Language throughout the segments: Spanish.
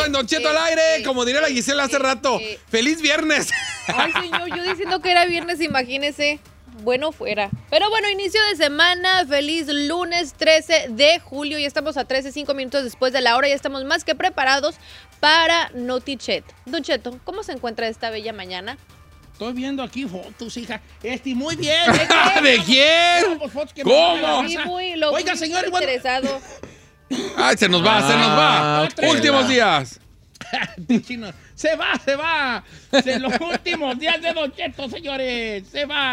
en Don Cheto al aire, como diría la Gisela hace rato. ¡Feliz viernes! Ay, señor, yo diciendo que era viernes, imagínese. Bueno, fuera. Pero bueno, inicio de semana, feliz lunes 13 de julio. Ya estamos a 5 minutos después de la hora. Ya estamos más que preparados para Notichet. Don Cheto, ¿cómo se encuentra esta bella mañana? Estoy viendo aquí fotos, hija. Muy bien. ¿De quién? ¿Cómo? Sí, Oiga, señor, bueno. interesado. Ay, se nos va. Okay. Últimos días. Se va. Los últimos días de Don Cheto, señores. Se va.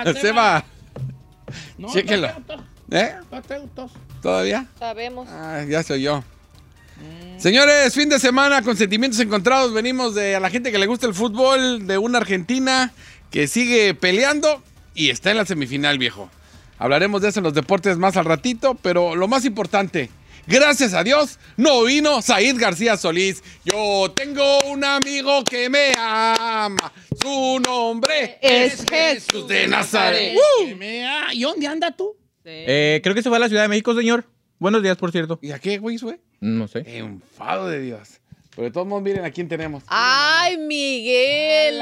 No, Chéquelo. No te gustó. ¿Todavía? Sabemos. Ay, ya soy yo. Señores, fin de semana con sentimientos encontrados. Venimos de a la gente que le gusta el fútbol, de una Argentina que sigue peleando y está en la semifinal, viejo. Hablaremos de eso en los deportes más al ratito, pero lo más importante, gracias a Dios, no vino Said García Solís. Yo tengo un amigo que me ama, su nombre es Jesús de Nazaret. ¿Y dónde anda tú? Creo que se fue a la Ciudad de México, señor. Buenos días, por cierto. ¿Y a qué, güey, fue? No sé. Enfado de Dios. Pero de todos modos, miren a quién tenemos. ¡Ay, Miguel!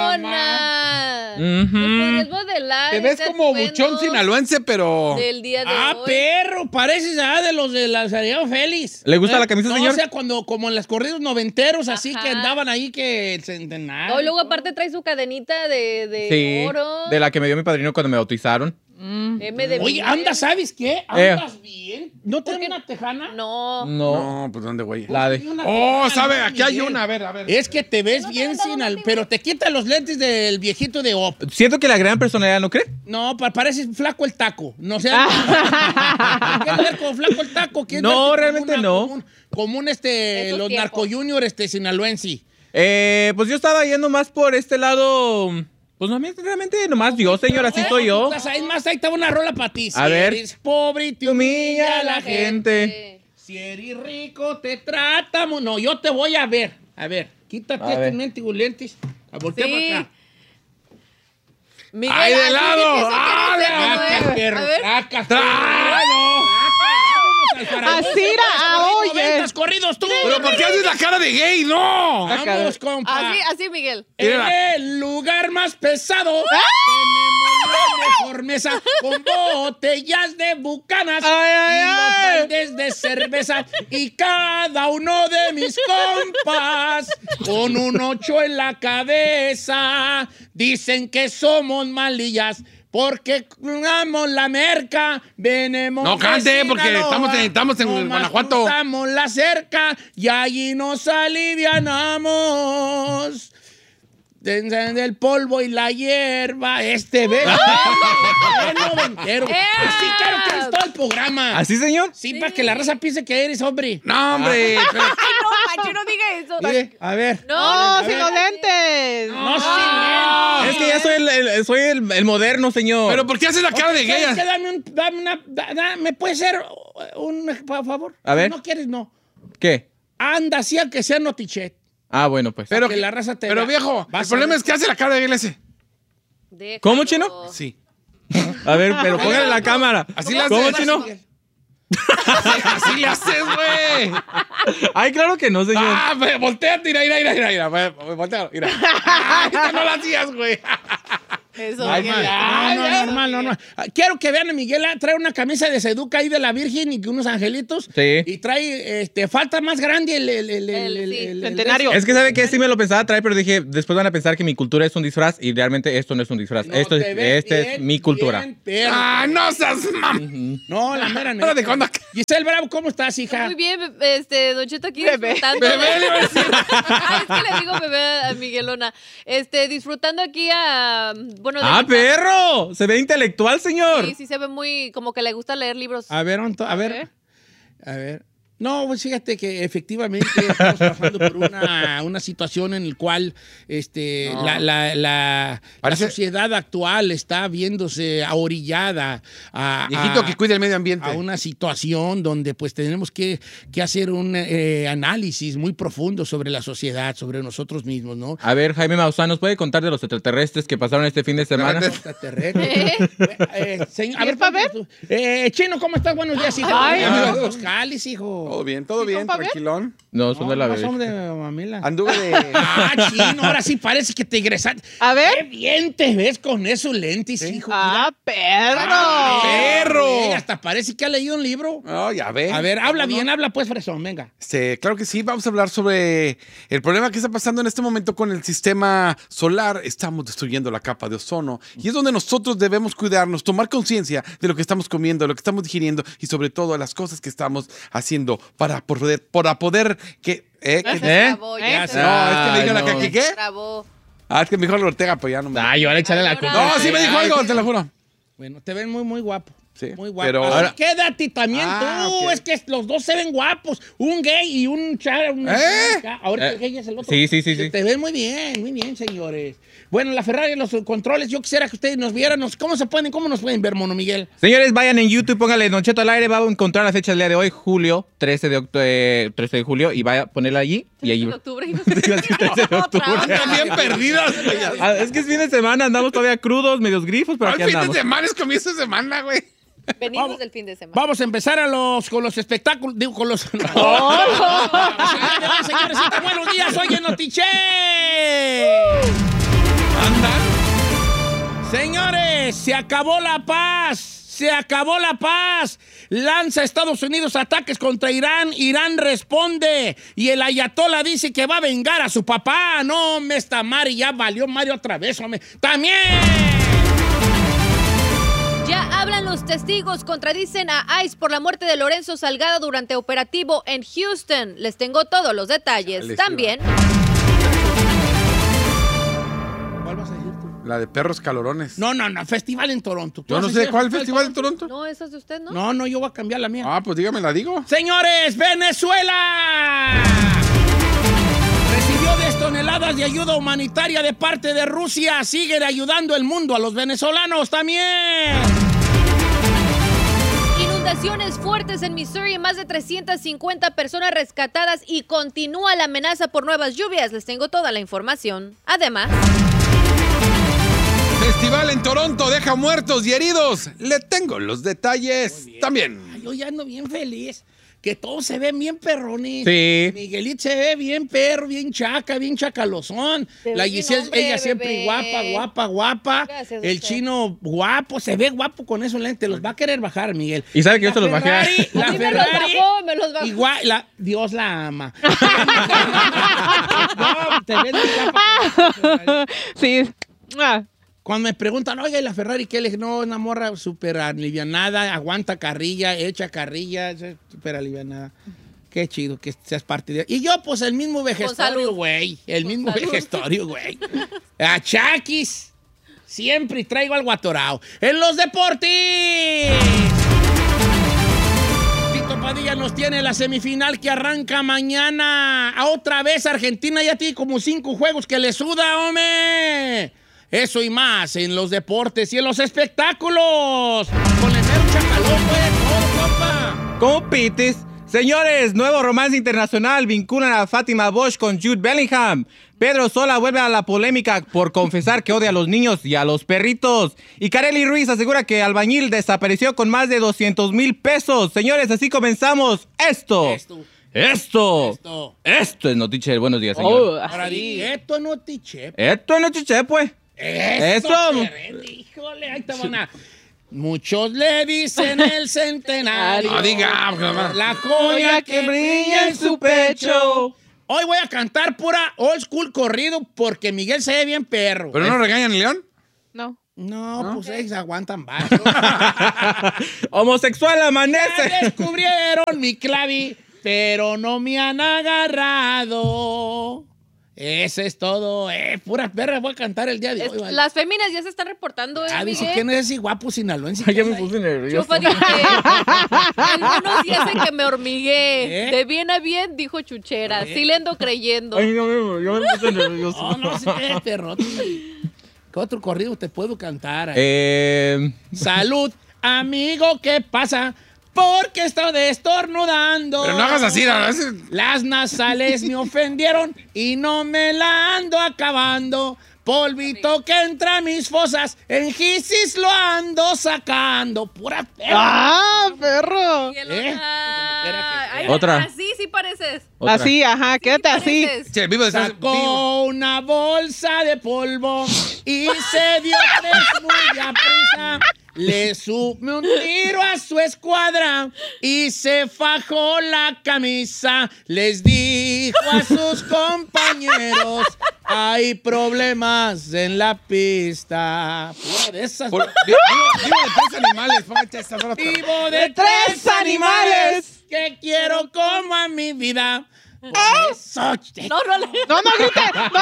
¡Lona! ¿Nos podrías modelar? Te ves como buchón sinaloense, pero... Del día de hoy. Perro, pareces de los de la Santiago Félix. ¿Le gusta la camisa, señor? O sea, como en los corridos noventeros, así que andaban ahí que el centenario. No, luego aparte trae su cadenita de oro. De la que me dio mi padrino cuando me bautizaron. Oye, ¿sabes qué? ¿Andas bien? ¿No tienes una tejana? No, pues ¿dónde, güey? La de... ¿sabe? Aquí hay una, a ver. Es que te ves bien pero te quitas los lentes del viejito de Op. Siento que la gran personalidad, ¿no cree? No, parece flaco el taco. No sé. ¿Quieres ver como flaco el taco? No, realmente no. Como un los Narco Junior sinaloense. Pues yo estaba yendo más por este lado... Pues no, realmente nomás yo, señor, así soy yo. Es más, ahí estaba una rola para ti. A ver. Si eres pobre y te humilla la gente. Si eres rico, te tratamos. No, yo te voy a ver. A ver, quítate estos lentes. Voltea para acá. Miguel, ¡ay, de lado! Asira, oye. Corridos tú. ¿Pero por qué haces la cara de gay? ¡No! Vamos, compa. Así, Miguel. En el lugar más pesado tenemos la mejor mesa con botellas de bucanas y los baldes de cerveza y cada uno de mis compas con un 8 en la cabeza dicen que somos malillas. Porque jugamos la merca, venemos. No cante, porque estamos en Guanajuato. Estamos la cerca y allí nos alivianamos. Del polvo y la hierba. Noventero. Así quiero que eres todo el programa. ¿Así, señor? Sí, para que la raza piense que eres hombre. No, hombre. Ay, no, Mancho, no diga eso. Mire, a ver. No, sin los lentes. No, sin lentes. Es que ya soy el moderno, señor. ¿Pero por qué haces la cara de gay? ¿Me puede ser un favor? A ver. Si no quieres, no. ¿Qué? Anda, así a que sea Notichet. Ah, bueno, pues. Pero que la raza te Pero vea. viejo, el problema es que hace la cara de gay ese. Déjalo. ¿Cómo, chino? Sí. A ver, pero póngale la cámara. Así le ¿Cómo, haces. chino? Así le haces, güey. Ay, claro que no, señor. Volteate, mira. Voltea, mira. Ay, no la hacías, güey. Eso, Ay, Miguel. normal. Quiero que vean a Miguel, trae una camisa de Seduca ahí de la Virgen y unos angelitos. Sí. Y trae, falta más grande el centenario. Es que, ¿sabe qué? Sí me lo pensaba traer, pero dije, después van a pensar que mi cultura es un disfraz y realmente esto no es un disfraz. No, Esta es mi cultura. No seas mam. No, la mera ¿Pero de cuándo? Giselle Bravo, ¿cómo estás, hija? Muy bien, Don Cheto aquí disfrutando. Bebé, le iba a decir. Ay, es que le digo bebé a Miguelona. Disfrutando aquí a... Bueno, perro. Se ve intelectual, señor. Sí, se ve muy... Como que le gusta leer libros. A ver. No, pues fíjate que efectivamente estamos pasando por una situación en la cual la sociedad actual está viéndose ahorillada Viejito que cuide el medio ambiente. a una situación donde pues tenemos que hacer un análisis muy profundo sobre la sociedad, sobre nosotros mismos, ¿no? A ver, Jaime Maussan, ¿nos puede contar de los extraterrestres que pasaron este fin de semana? A ver, Chino, ¿cómo estás? Buenos días, hijo. Ay, Los Jalis, hijo. Todo bien, compa, bien? tranquilón. No, son de la bebé. Son de mamila. Anduve de... Chino, ahora sí parece que te ingresaste. A ver. Qué bien te ves con esos lentes, hijo. ¡Ah, perro! perro! Hasta parece que ha leído un libro. No, ya ve. A ver, habla bien, habla pues, fresón, venga. Claro que sí, vamos a hablar sobre el problema que está pasando en este momento con el sistema solar. Estamos destruyendo la capa de ozono y es donde nosotros debemos cuidarnos, tomar conciencia de lo que estamos comiendo, de lo que estamos digiriendo y sobre todo de las cosas que estamos haciendo para poder que... Ya se trabó, Ya ya sé. se No, trabó. es que me dijo la no. que ¿qué? Trabó. Es que me dijo el Ortega, pues ya no me... Ay, ahora échale la Ay, culpa. No, sí me dijo algo, te lo juro. Bueno, te ven muy, muy guapo. Sí, Muy guapo. pero- Ahora, quédate también Ah, tú. ok. Es que los dos se ven guapos. Un gay y un char. Ahorita el gay es el otro. Sí. Te ven muy bien, señores. Bueno, la Ferrari, los controles, yo quisiera que ustedes nos vieran. ¿Cómo nos pueden ver, Mono Miguel? Señores, vayan en YouTube, pónganle Don Cheto al aire, va a encontrar la fecha del día de hoy, julio, 13 de julio, y vaya a ponerla allí. Y allí. En octubre. Iba a decir 13 de octubre. Andan bien perdidas. Es que es fin de semana, andamos todavía crudos, medios grifos, pero Al aquí fin de andamos. semana es comienzo de semana, güey. Venimos del fin de semana. Vamos a empezar con los espectáculos. Digo, con los. Señores, buenos días, oye, Notiche. Señores, se acabó la paz. Se acabó la paz. Lanza Estados Unidos ataques contra Irán. Irán responde. Y el ayatollah dice que va a vengar a su papá. No, me está Mari. Ya valió Mario otra vez, hombre. ¡También! Ya hablan los testigos, contradicen a ICE por la muerte de Lorenzo Salgado durante operativo en Houston. Les tengo todos los detalles. Chale, sí, También, ¿Cuál vas a decir tú? La de perros calorones. No, festival en Toronto. ¿Tú Yo no vas a sé decir cuál festival de Toronto. no, esa es de usted, ¿no? No, yo voy a cambiar la mía. Pues dígame, la digo. Señores, Venezuela recibió 10 toneladas de ayuda humanitaria de parte de Rusia. Siguen ayudando el mundo a los venezolanos también. Inundaciones fuertes en Missouri, más de 350 personas rescatadas y continúa la amenaza por nuevas lluvias. Les tengo toda la información. Además, Festival en Toronto deja muertos y heridos. Le tengo los detalles también. Ay, yo ya ando bien feliz. Que todos se ven bien perrones. Sí. Miguelito se ve bien perro, bien chaca, bien chacalozón. Te La ves bien Giselle, hombre, ella siempre bebé. guapa. Gracias, El usted. chino guapo, se ve guapo con esos lentes. Los va a querer bajar, Miguel. Y sabe que yo se los bajé. La a mí me los Ferrari. bajó, me los bajó. Igual, Dios la ama. No, te ves muy guapa. Sí. Ah, Cuando me preguntan, oiga, ¿y la Ferrari qué? Le dije, no, una morra súper alivianada, aguanta carrilla, echa carrilla, es súper alivianada. Qué chido que seas parte de... Y yo, pues, el mismo vejestorio, salud. güey. El Con mismo salud. vejestorio, güey. A Chaquis. Siempre traigo algo atorado. ¡En los deportes! Tito Padilla nos tiene la semifinal que arranca mañana. A otra vez Argentina ya tiene como 5 juegos que le suda, hombre. Eso y más en los deportes y en los espectáculos. Con el mero chacalón, pues, todo, compa. Compites. Señores, nuevo romance internacional vinculan a Fátima Bosch con Jude Bellingham. Pedro Sola vuelve a la polémica por confesar que odia a los niños y a los perritos. Y Kareli Ruiz asegura que albañil desapareció con más de 200,000 pesos. Señores, así comenzamos. Esto es Notiche. Buenos días, señor. oh, Ahora así. di, esto no te che. Esto es Notiche, pues. Eso. Eso. Híjole, ahí te van a... Muchos le dicen el centenario. No diga, porque no- La joya que brilla en su pecho. Hoy voy a cantar pura old school corrido porque Miguel se ve bien perro. ¿Pero no regañan el León? No. No, pues ellos aguantan vasos. Homosexual Ya amanece. descubrieron mi clavi, pero no me han agarrado. Eso es todo. Pura perra voy a cantar el día de hoy. Vale. Las féminas ya se están reportando. Dice Miguel. que no es ese guapo sinaloense. Ay, ya me puse nervioso. Chufa, dice, algunos sí hacen que me hormigué. ¿Eh? De bien a bien, dijo Chuchera. Sí le ando creyendo. Ay, no, yo me puse nervioso. No, se te perro. ¿Qué otro corrido te puedo cantar? Salud, amigo, ¿qué pasa? Porque estoy estornudando. Pero no hagas así, la verdad. Las nasales me ofendieron y no me la ando acabando. polvito que entra a mis fosas, en gisis lo ando sacando. Pura perra. ¡Ah, perro! Y el ¿Eh? Ay, Otra. Así sí pareces. Otra. Así, ajá, quédate así. Pareces. Che, vivo de Sacó una bolsa de polvo y se dio tres muy a prisa. Le subió un tiro a su escuadra y se fajó la camisa. Les dijo a sus compañeros, hay problemas en la pista. Pura de esas. Vivo de 3 animales. Póngate esta rola. Vivo de tres animales que quiero como a mi vida. Por eso, No, no le. No, no grites.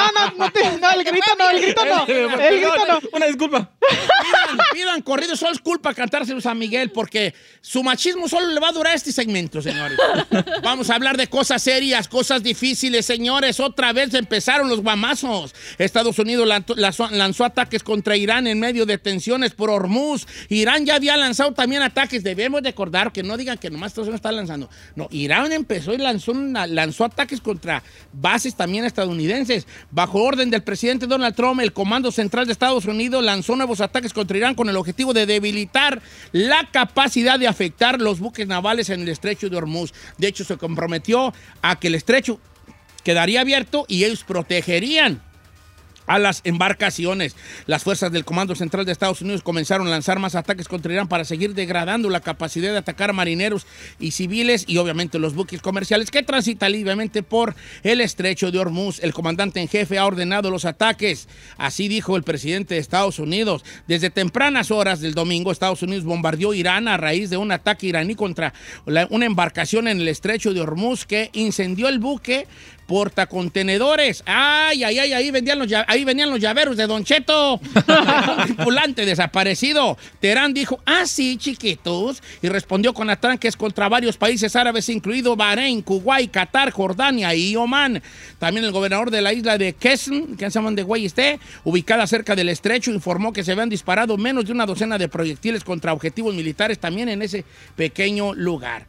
No, el grito no. El grito no. Una disculpa. Pidan corrido, solo es culpa cantárselos a Miguel, porque su machismo solo le va a durar este segmento, señores. Vamos a hablar de cosas serias, cosas difíciles, señores. Otra vez empezaron los guamazos. Estados Unidos lanzó ataques contra Irán en medio de tensiones por Hormuz. Irán ya había lanzado también ataques. Debemos recordar que no digan que nomás Estados Unidos está lanzando. No, Irán empezó y lanzó ataques contra bases también estadounidenses. Bajo orden del presidente Donald Trump, el Comando Central de Estados Unidos lanzó nuevos ataques contra Irán con el objetivo de debilitar la capacidad de afectar los buques navales en el estrecho de Hormuz. De hecho, se comprometió a que el estrecho quedaría abierto y ellos protegerían a las embarcaciones. Las fuerzas del Comando Central de Estados Unidos comenzaron a lanzar más ataques contra Irán para seguir degradando la capacidad de atacar marineros y civiles y obviamente los buques comerciales que transitan libremente por el estrecho de Hormuz. El comandante en jefe ha ordenado los ataques. Así dijo el presidente de Estados Unidos. Desde tempranas horas del domingo, Estados Unidos bombardeó Irán a raíz de un ataque iraní contra una embarcación en el estrecho de Hormuz que incendió el buque portacontenedores. Ahí venían los llaveros de Don Cheto. Un tripulante desaparecido. Teherán dijo, sí, chiquitos, y respondió con ataques contra varios países árabes, incluido Bahrein, Kuwait, Qatar, Jordania y Omán. También el gobernador de la isla de Qesm, que se llaman de Güey ubicada cerca del estrecho, informó que se habían disparado menos de una docena de proyectiles contra objetivos militares también en ese pequeño lugar.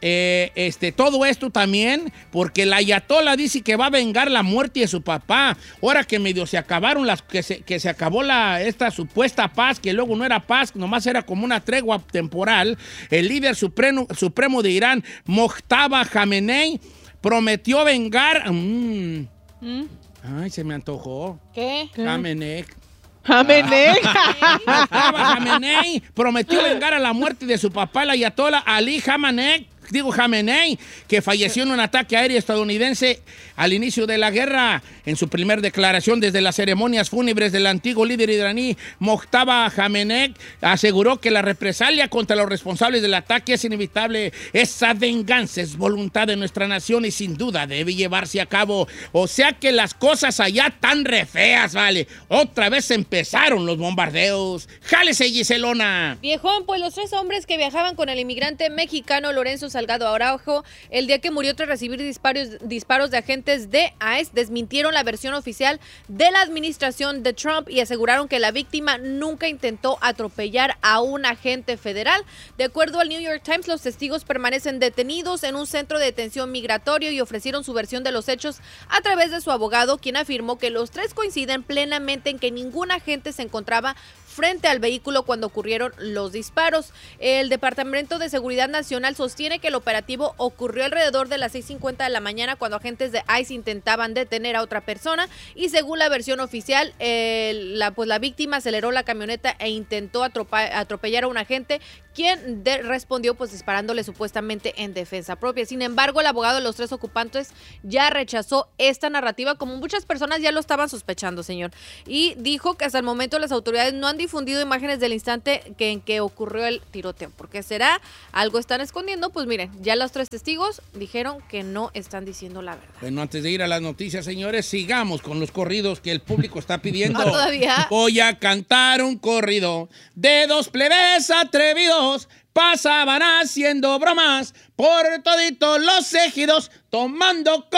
Todo esto también porque el ayatollah dice que va a vengar la muerte de su papá. Ahora que medio se acabaron que se acabó esta supuesta paz, que luego no era paz, nomás era como una tregua temporal. El líder supremo de Irán, Mojtaba Khamenei, prometió vengar. Ay, se me antojó. ¿Qué? Khamenei. Khamenei prometió vengar a la muerte de su papá, el ayatollah Ali Khamenei, que falleció en un ataque aéreo estadounidense al inicio de la guerra. En su primer declaración desde las ceremonias fúnebres del antiguo líder iraní, Mojtaba Khamenei aseguró que la represalia contra los responsables del ataque es inevitable. Esa venganza es voluntad de nuestra nación y sin duda debe llevarse a cabo. O sea que las cosas allá están re feas, vale. Otra vez empezaron los bombardeos. ¡Jálese, Giselona! Viejón, pues los 3 hombres que viajaban con el inmigrante mexicano Lorenzo Salgado Araujo, el día que murió tras recibir disparos de agentes de ICE, desmintieron la versión oficial de la administración de Trump y aseguraron que la víctima nunca intentó atropellar a un agente federal. De acuerdo al New York Times, los testigos permanecen detenidos en un centro de detención migratorio y ofrecieron su versión de los hechos a través de su abogado, quien afirmó que los 3 coinciden plenamente en que ningún agente se encontraba frente al vehículo cuando ocurrieron los disparos. El Departamento de Seguridad Nacional sostiene que el operativo ocurrió alrededor de las 6:50 de la mañana cuando agentes de ICE intentaban detener a otra persona y según la versión oficial, la víctima aceleró la camioneta e intentó atropellar a un agente, quien respondió pues disparándole supuestamente en defensa propia. Sin embargo, el abogado de los 3 ocupantes ya rechazó esta narrativa, como muchas personas ya lo estaban sospechando, señor, y dijo que hasta el momento las autoridades no han difundido imágenes del instante en que ocurrió el tiroteo. ¿Por qué será? Algo están escondiendo. Pues miren, ya los 3 testigos dijeron que no están diciendo la verdad. Bueno, antes de ir a las noticias, señores, sigamos con los corridos que el público está pidiendo. ¿Todavía? Voy a cantar un corrido de 2 plebes atrevidos. Pasaban haciendo bromas por toditos los ejidos, tomando